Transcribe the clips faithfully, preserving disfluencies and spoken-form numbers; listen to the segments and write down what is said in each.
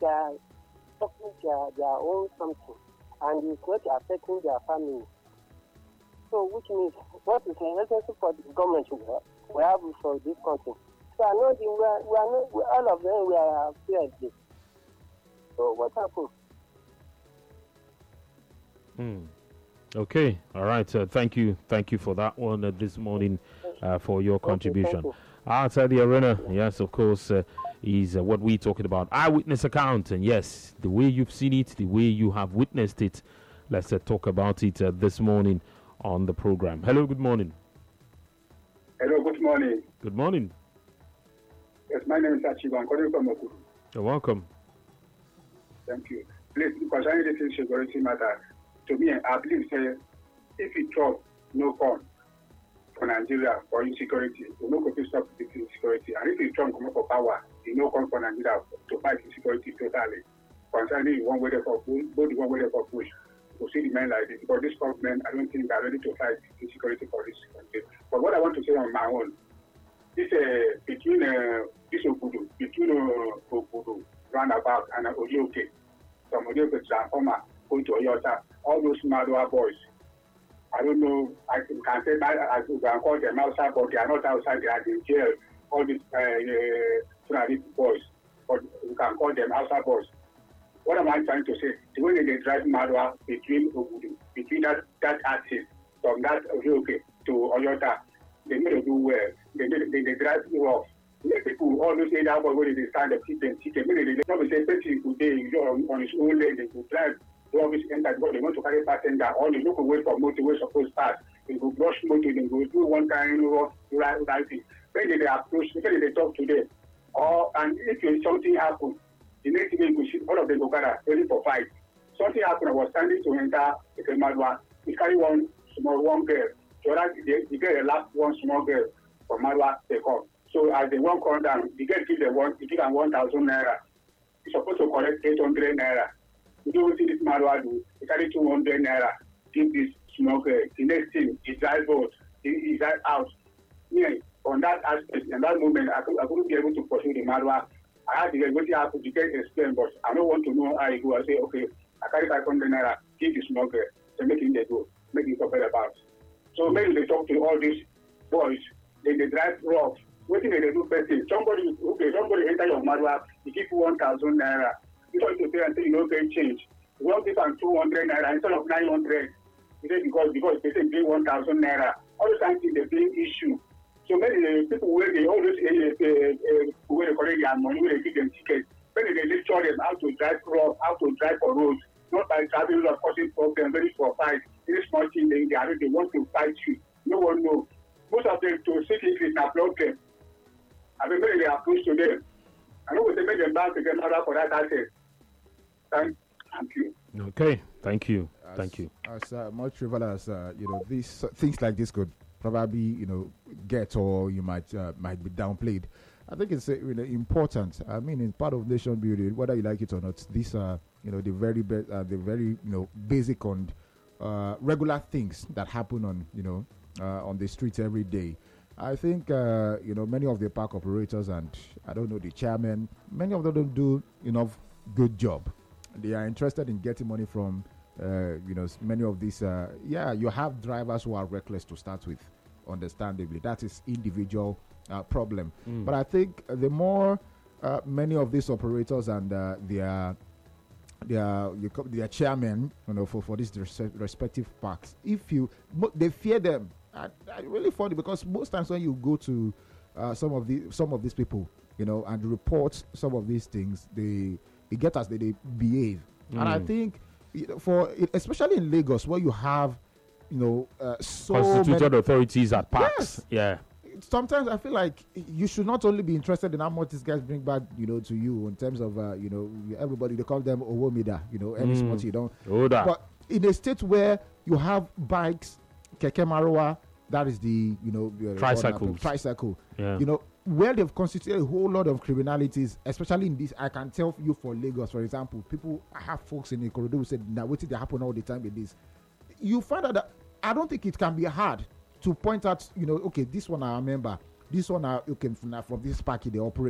are suffering their, their own something, and it's not affecting their family. So, which means what is necessary for the government we have for this country. So, I know the, we are, we are not, we, all of them we are feared. So, what happened? Hmm. Okay, all right. Uh, thank you, thank you for that one uh, this morning uh, for your contribution. Okay, Outside the arena, yes, of course, uh, is uh, what we're talking about. Eyewitness account, and yes, the way you've seen it, the way you have witnessed it. Let's uh, talk about it uh, this morning on the program. Hello, good morning. Hello, good morning. Good morning. Yes, my name is Achiba. I'm calling from Okuru. You're welcome. Thank you. Please, concerning this security matter, to me, I believe say, if you talk no con for Nigeria for insecurity, you no go to stop the insecurity. And if you Trump come up for power, you no come for Nigeria to fight insecurity totally. Concerning one way for push, both one way for push, to see the men like this. Because this government, I don't think they're ready to fight insecurity for this country. But what I want to say on my own, this uh, between uh, this Okudu, between uh, Okudu roundabout and uh, Ojoke, some Ojoke transformer going to Oyota, all those Madua boys. I don't know, I can say that as we can call them outside, but they are not outside, they are in jail. All these uh, uh, boys, but we can call them outside boys. What am I trying to say? The way they drive Madua between Ogudu, between that, that artist, from that Ojoke to Oyota, they need to do well. They, they, they, they drive rough. Many people always say that boy when they stand up, keep them, keep them. They don't say, person could day on, on his own leg, they could drive. They always enter because they want to carry passenger, or they look away from motor where supposed to pass. They go brush motor, they go do one kind of right, right thing. When they approach, when they talk to them, or and if something happens, the next day you see all of them go gather ready for fight. Something happened. I was standing to enter the Madua. We carry one small one girl. So that they get the last one small girl from Madua. They come. So as they one come down, the girl give them one, they give them one thousand naira. He's supposed to collect eight hundred naira. You don't see this Madua do. He carry two hundred naira. Give this small girl. The next thing, he drive out. He, he drive out. Yeah, on that aspect, in that moment, I, could, I couldn't be able to pursue the Madua. I had to get what happened to get explain, but I don't want to know how I go. I say, okay, I carry five hundred naira. Give the small girl. So make him they go. Make him forget about. So maybe they talk to all these boys. Then they drive rough. What thing they do first thing? Somebody, okay, somebody enter your Madua. You give one thousand naira. You don't have to pay until you don't pay change. You want give them two hundred naira instead of nine hundred. You say because because they say pay one thousand naira. All the time they pay issue. So many uh, people where they always uh, uh, uh, where they collect their money, where they give them tickets. When they lecture them how to drive rough, how to drive for roads, not by driving road causing problems, ready for fight. This small thing they, they are they want to fight you. No one knows. Most of them to sit in na problem. I mean, maybe they approach to them. I know they make them back to them for that asset. Thank, thank you. Okay, thank you, as, thank you. As uh, much trivial as uh, you know, these uh, things like this could probably you know get, or you might uh, might be downplayed. I think it's uh, you know, important. I mean, in part of nation building, whether you like it or not, these are you know the very be- uh, the very you know basic and uh, regular things that happen on you know uh, on the streets every day. I think uh, you know many of the park operators and I don't know the chairman, many of them don't do enough good job. They are interested in getting money from uh, you know many of these. Uh, yeah, you have drivers who are reckless to start with. Understandably, that is individual uh, problem. Mm. But I think the more uh, many of these operators and uh, their their their chairmen, you know, for for these res- respective parks, if you they fear them. I, I really funny because most times when you go to uh, some of the some of these people, you know, and report some of these things, they they get as they, they behave, mm. and I think you know, for especially in Lagos where you have, you know, uh, so constituted many authorities at parks, yes. yeah. Sometimes I feel like you should not only be interested in how much these guys bring back, you know, to you in terms of, uh, you know, everybody they call them Owomida, you know, any mm. small you don't. Oda. But in a state where you have bikes, keke marua, that is the, you know, uh, tricycles. Tricycle. Yeah. You know, where they've constituted a whole lot of criminalities, especially in this, I can tell you for Lagos, for example, people have folks in the corridor who said, now what did they happen all the time with this? You find out that I don't think it can be hard to point out, you know, okay, this one I remember, this one I okay from, from this park they operate.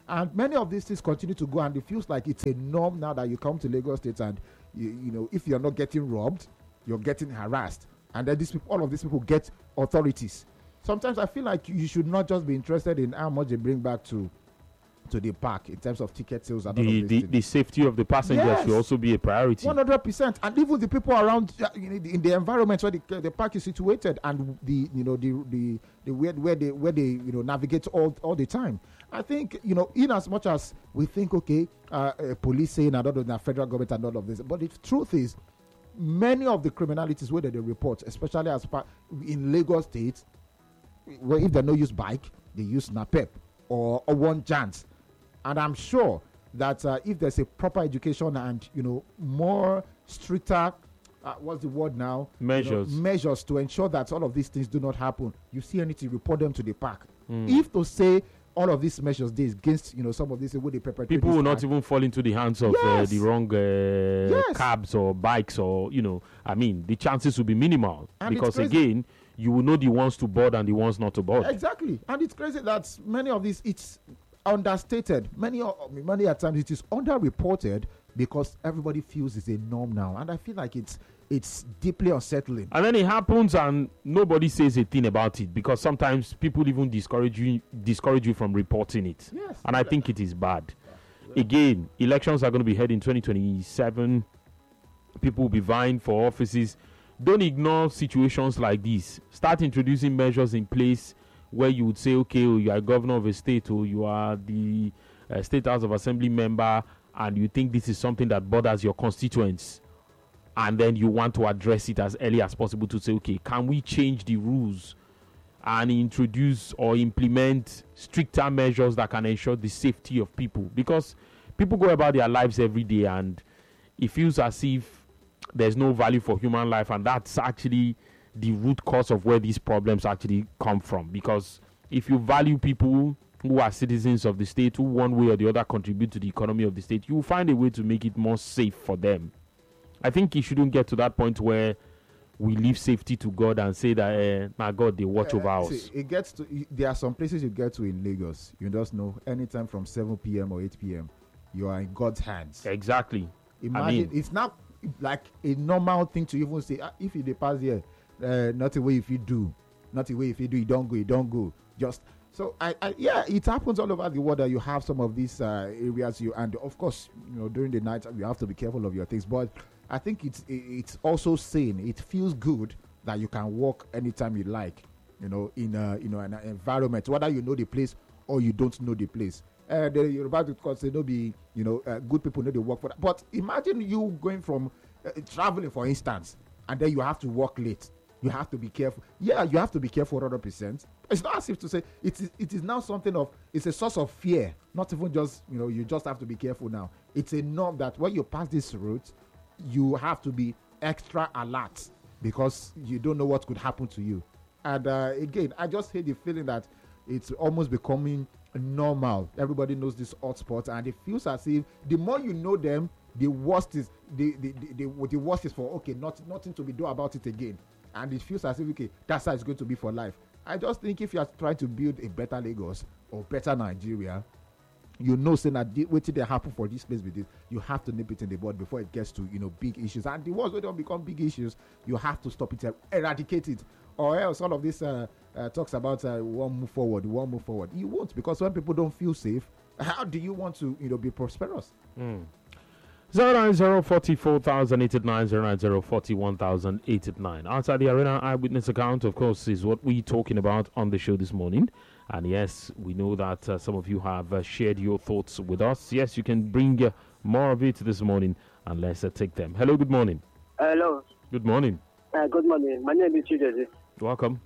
And many of these things continue to go, and it feels like it's a norm now that you come to Lagos State and, you, you know, if you're not getting robbed, you're getting harassed. And then these people, all of these people get authorities. Sometimes I feel like you should not just be interested in how much they bring back to to the park in terms of ticket sales. And all The, of the, these the safety of the passengers Yes. should also be a priority. one hundred percent. And even the people around uh, in the in the environment where the, the park is situated, and the you know the the, the where, where they where they you know navigate all, all the time. I think, you know, in as much as we think, okay, uh, uh, policing and all of the federal government and all of this, but the truth is, many of the criminalities where they report, especially as part in Lagos State, where if they no use bike, they use NAPEP or, or one chance. And I'm sure that uh, if there's a proper education and, you know, more stricter, uh, what's the word now? Measures. You know, measures to ensure that all of these things do not happen. You see anything, report them to the park. Mm. If to say all of these measures they against, you know, some of these, where they perpetrate People this will not act, even fall into the hands of uh, Yes. the wrong uh, Yes. cabs or bikes, or, you know, I mean, the chances will be minimal. And it's because, crazy. again, you will know the ones to board and the ones not to board. Exactly. And it's crazy that many of these, it's understated. Many of many at times it is underreported because everybody feels it's a norm now. And I feel like it's it's deeply unsettling. And then it happens and nobody says a thing about it, because sometimes people even discourage you discourage you from reporting it. Yes. And I think it is bad. Again, elections are going to be held in twenty twenty-seven. People will be vying for offices. Don't ignore situations like this. Start introducing measures in place where you would say, okay, oh, you are governor of a state, or you are the uh, State House of Assembly member, and you think this is something that bothers your constituents, and then you want to address it as early as possible to say, okay, can we change the rules and introduce or implement stricter measures that can ensure the safety of people? Because people go about their lives every day and it feels as if there's no value for human life, and that's actually the root cause of where these problems actually come from. Because if you value people who are citizens of the state, who one way or the other contribute to the economy of the state, you will find a way to make it more safe for them. I think it shouldn't get to that point where we leave safety to God and say that, uh, my God, they watch Uh, over us. see, it gets to, there are some places you get to in Lagos. You just know anytime from seven p.m. or eight p.m. you are in God's hands. Exactly. Imagine, I mean, it's not like a normal thing to even say, ah, if you dey pass here, uh, not a way if you do, not a way if you do, you don't go, you don't go. Just so, I, I yeah, it happens all over the world that you have some of these uh, areas. You and of course, you know, during the night you have to be careful of your things. But I think it's it's also sane. It feels good that you can walk anytime you like, you know, in a you know an environment, whether you know the place or you don't know the place. Uh, the Yoruba because they know be you know uh, good people know they work for that. But imagine you going from uh, traveling, for instance, and then you have to work late. You have to be careful. Yeah, you have to be careful one hundred percent. It's not as if to say it is it is now something of, it's a source of fear. Not even just, you know, you just have to be careful now. It's a norm that when you pass this route, you have to be extra alert because you don't know what could happen to you. And uh, again, I just hate the feeling that it's almost becoming normal. Everybody knows this hotspot, and it feels as if the more you know them, the worst is the the, the, the, the worst is for okay, not nothing to be done about it again. And it feels as if okay, that's how it's going to be for life. I just think if you are trying to build a better Lagos or better Nigeria, you know, saying that what did they happen for this place with this, you have to nip it in the bud before it gets to, you know, big issues. And the ones that don't become big issues, you have to stop it, eradicate it, or else all of this uh, uh, talks about uh, one move forward, one move forward. You won't, because when people don't feel safe, how do you want to, you know, be prosperous? Mm. zero nine zero forty-four thousand eighty-nine, zero nine zero forty-one thousand eighty-nine. Outside the Arena Eyewitness account, of course, is what we're talking about on the show this morning. And yes, we know that uh, some of you have uh, shared your thoughts with us. Yes, you can bring uh, more of it this morning, and let's uh, take them. Hello, good morning. Hello. Good morning. Uh, good morning. My name is Chidezi. Welcome.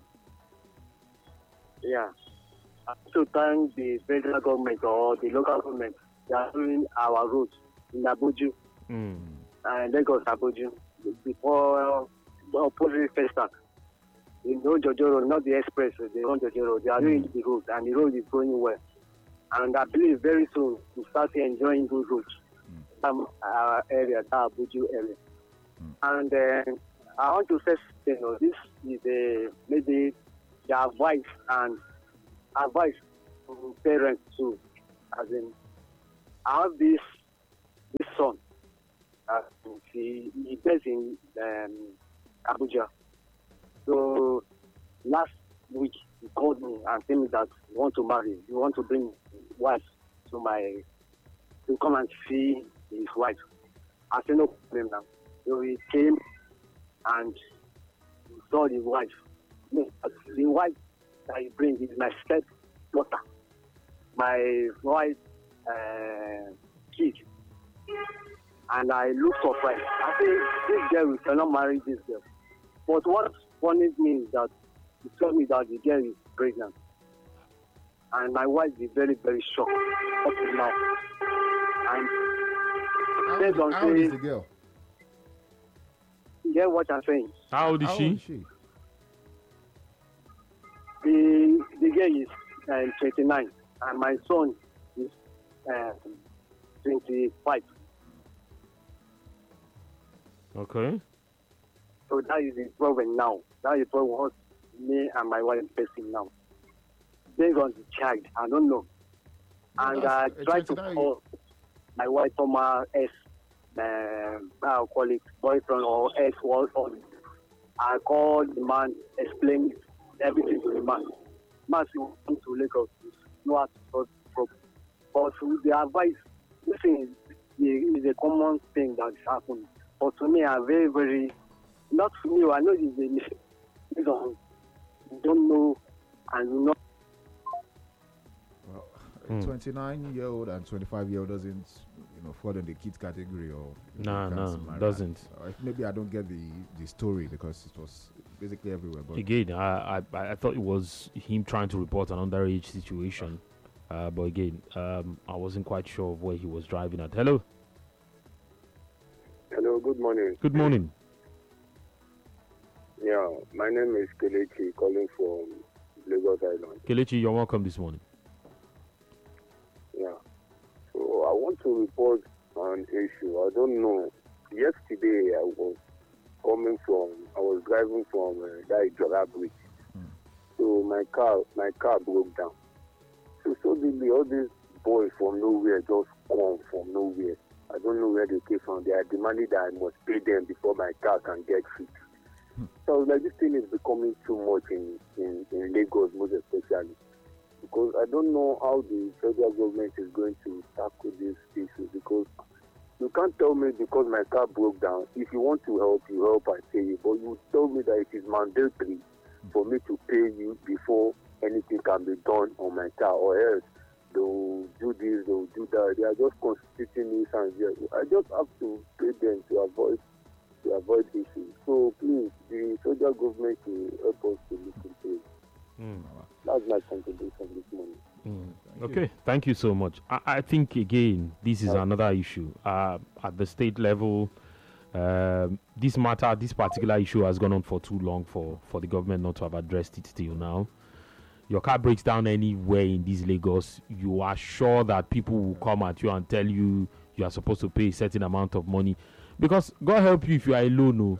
Yeah. I want to thank the federal government or the local government. They are doing our roads in Abuja Mm. and Lagos Abuja before uh, opposite first start. You know, Jojo Road, not the express, they run Jojo Road. They are doing the road, and the road is going well. And I believe very soon we start enjoying good roads in some uh, area, that Abuja area. Mm. And uh, I want to say, you know, this is a, maybe the advice and advice to parents too. As in, I have this this son. Uh, he he lives in um, Abuja. So last week he called me and told me that he want to marry. He want to bring wife to my to come and see his wife. I said no problem now. So he came and saw the wife. No, the wife that he brings is my step daughter, my wife uh, kid. And I looked surprised. I said, this girl, we cannot marry this girl. But what funny me is that he told me that the girl is pregnant. And my wife is very, very shocked up to now. And How, based on how old is saying, the girl? you get what I'm saying? How old is How she? old is she? The, the girl is uh, twenty-nine, and my son is uh, twenty-five. Okay. So that is the problem now. That is the problem what me and my wife are facing now. Based on the child, I don't know. And I That's- tried to twenty-nine. call my wife former ex, uh, I'll call it boyfriend or ex or or- I called the man, explained everything to the man. Man, he went to Lagos, no how to solve the problem. But with the advice, this thing is, is a common thing that happens. But to me, I'm very, very, not to me, I know it's a mistake. You don't, you don't know and you know. Well, Hmm. twenty-nine year old and twenty-five year old doesn't, you know, fall in the kids category or. you know, Nah, can't nah, marry. doesn't. Uh, maybe I don't get the the story because it was basically everywhere. But Again, I, I I thought it was him trying to report an underage situation, uh, but again, um, I wasn't quite sure of where he was driving at. Hello, Hello, good morning. good morning. Yeah, my name is Kelechi, calling from Lagos Island. Kelechi, you're welcome this morning. Yeah. So I want to report an issue. I don't know. Yesterday I was coming from, I was driving from uh, that Ijora Bridge. So my car, my car broke down. So suddenly all these boys from nowhere just come from nowhere. I don't know where they came from. They are demanding that I must pay them before my car can get fixed. So I was like, this thing is becoming too much in, in, in Lagos, most especially. Because I don't know how the federal government is going to tackle this issue. Because you can't tell me because my car broke down, if you want to help, you help, I pay you. But you tell me that it is mandatory for me to pay you before anything can be done on my car, or else they'll do this, they'll do that. They are just constituting nuisance here. I just have to pay them to avoid to avoid issues. So please, the federal government will help us to look into it. Mm. That's my contribution this morning. Mm. Thank Okay, thank you so much. I, I think again, this is another issue uh, at the state level. Um, this matter, this particular issue, has gone on for too long for for the government not to have addressed it till now. Your car breaks down anywhere in this Lagos, you are sure that people will come at you and tell you you are supposed to pay a certain amount of money, because God help you if you are alone, no.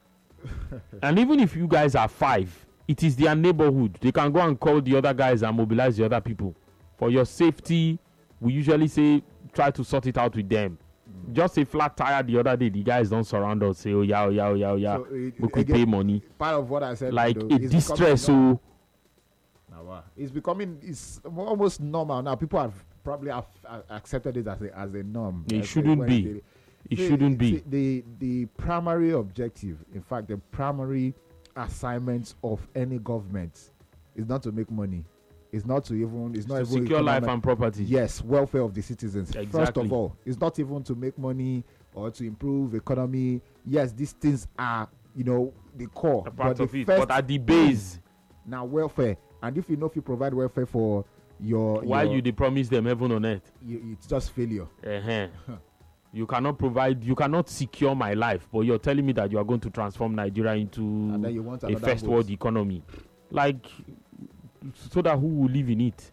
And even if you guys are five, it is their neighborhood. They can go and call the other guys and mobilize the other people. For your safety, we usually say try to sort it out with them. Mm. Just a flat tire the other day, the guys don't surround us, say, oh yeah, oh yeah, oh yeah, oh yeah. So, it- we could again, pay money. part of what I said, Like you know, it it's distress, becoming so Now, wow. It's becoming it's almost normal now. People have probably have uh, accepted it as a as a norm. It As a- shouldn't when be. they- it see- shouldn't be. see, the the primary objective, in fact, the primary assignment of any government is not to make money. It's not to even. It's not To even secure life economic- and property. Yes, welfare of the citizens. First Exactly. of all, it's not even to make money or to improve economy. Yes, these things are, you know, the core. A part but of the it. first But at the base, now welfare, and if you know if you provide welfare for your, why your you they promise them heaven on earth? you, it's just failure. Uh-huh. You cannot provide, you cannot secure my life, but you're telling me that you are going to transform Nigeria into And then you want a another first vote. world economy. Like, so that who will live in it?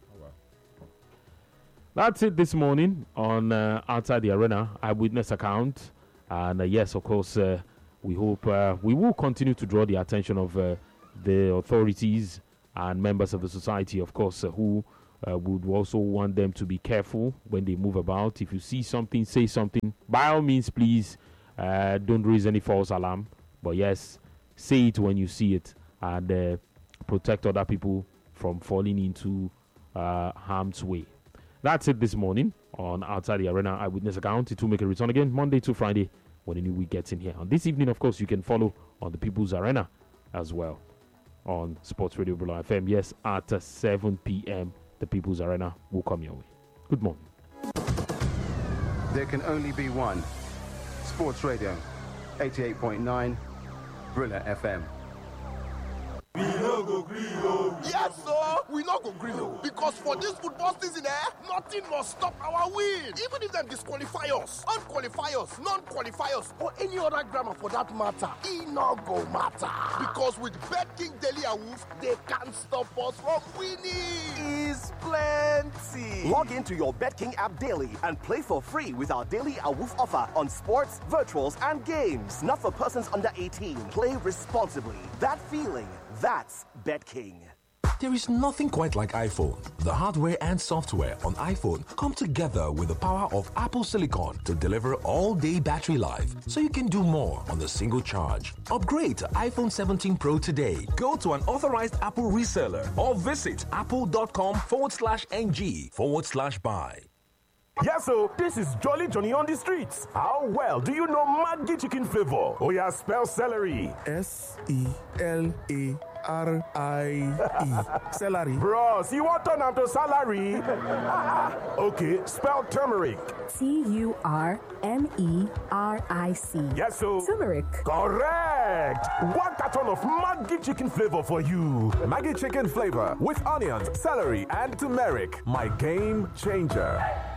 That's it this morning on uh, Outside the Arena Eyewitness Account. And uh, yes, of course, uh, we hope uh, we will continue to draw the attention of uh, the authorities and members of the society, of course, uh, who uh, would also want them to be careful when they move about. If you see something, say something. By all means, please uh, don't raise any false alarm. But yes, say it when you see it, and uh, protect other people from falling into uh, harm's way. That's it this morning on Outside the Arena Eyewitness Account. It will make a return again Monday to Friday when a new week gets in here. And this evening, of course, you can follow on the People's Arena as well on Sports Radio Bula F M. Yes, at uh, seven p.m. the People's Arena will come your way. Good morning. There can only be one. Sports Radio, eighty-eight point nine, Brilla F M. We no go green o. Yes, sir. We no go green o. Because for this football season, eh, nothing must stop our win. Even if them disqualify us, unqualify us, non-qualify us, or any other grammar for that matter, it no go matter. Because with BetKing Daily and Wolf, they can't stop us from winning. Is plenty. Log into your BetKing app daily and play for free with our daily Awoof offer on sports, virtuals, and games. Not for persons under eighteen. Play responsibly. That feeling. That's BetKing. There is nothing quite like iPhone. The hardware and software on iPhone come together with the power of Apple Silicon to deliver all-day battery life, so you can do more on a single charge. Upgrade to iPhone seventeen Pro today. Go to an authorized Apple reseller or visit apple.com forward slash ng forward slash buy. Yes, so this is Jolly Johnny on the streets. How well do you know Maggi chicken flavor? Oh yeah, spell celery. S E L A R I E. Celery. Bros, you want turn am to salary? Okay, spell turmeric. T U R M E R I C. Yes, so turmeric. Correct. One carton of Maggi chicken flavor for you. Maggi chicken flavor with onions, celery, and turmeric. My game changer.